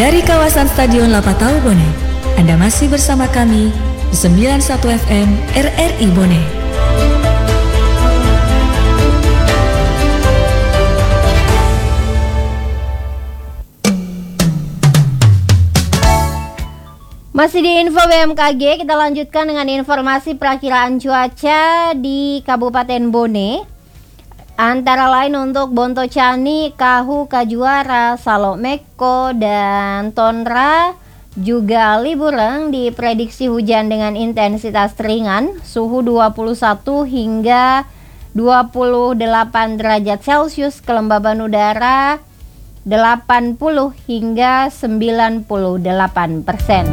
Dari kawasan Stadion Lapatau Bone, Anda masih bersama kami di 91 FM RRI Bone. Masih di Info BMKG, kita lanjutkan dengan informasi perakiraan cuaca di Kabupaten Bone. Antara lain untuk Bontocani, Kahu, Kajuara, Salomeko, dan Tonra juga liburan diprediksi hujan dengan intensitas ringan, suhu 21 hingga 28 derajat Celcius, kelembaban udara 80 hingga 98%.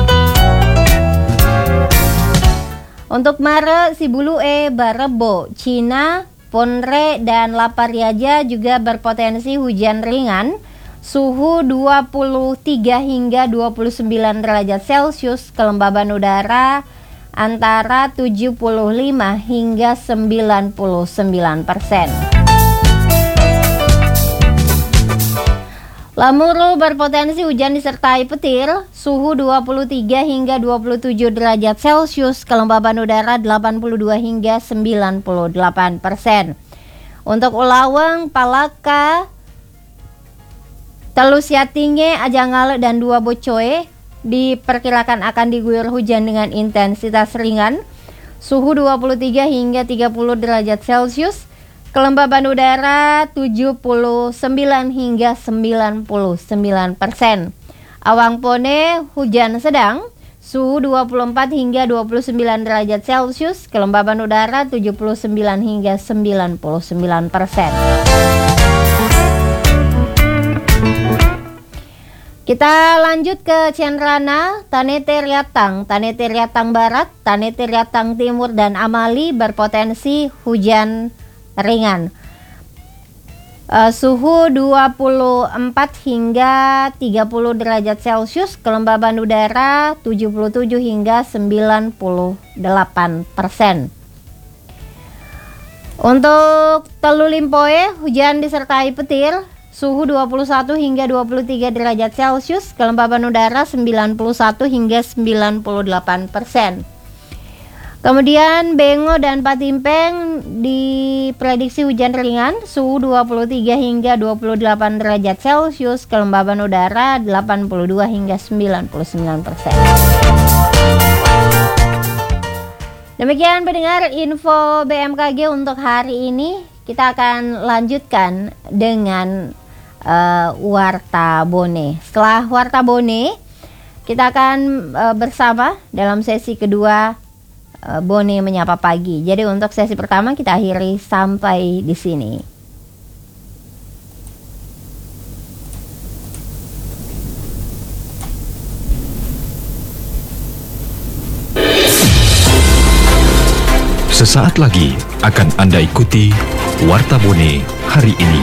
Untuk Mare, Sibulue, Barebo, Cina, Ponre, dan Lapariaja juga berpotensi hujan ringan, suhu 23 hingga 29 derajat Celcius, kelembaban udara antara 75 hingga 99%. Lamuru berpotensi hujan disertai petir, suhu 23 hingga 27 derajat Celcius, kelembaban udara 82 hingga 98%. Untuk Ulaweng, Palaka, Telusiatinge, Ajangale, dan Dua Bocoe diperkirakan akan diguyur hujan dengan intensitas ringan, suhu 23 hingga 30 derajat Celcius, kelembaban udara 79 hingga 99%. Awang Pone hujan sedang, suhu 24 hingga 29 derajat Celcius, kelembaban udara 79 hingga 99%. Kita lanjut ke Cenrana, Tanete Riatang Barat, Tanete Riatang Timur, dan Amali berpotensi hujan ringan. Suhu 24 hingga 30 derajat Celcius, kelembaban udara 77 hingga 98%. Untuk Telu Limpoe hujan disertai petir, suhu 21 hingga 23 derajat Celcius, kelembaban udara 91 hingga 98%. Kemudian Bengo dan Patimpeng diprediksi hujan ringan, suhu 23 hingga 28 derajat Celcius, kelembaban udara 82 hingga 99%. Demikian pendengar info BMKG untuk hari ini. Kita akan lanjutkan dengan Warta Bone. Setelah Warta Bone, kita akan bersama dalam sesi kedua Bone Menyapa Pagi. Jadi untuk sesi pertama kita akhiri sampai di sini. Sesaat lagi akan Anda ikuti Warta Bone hari ini.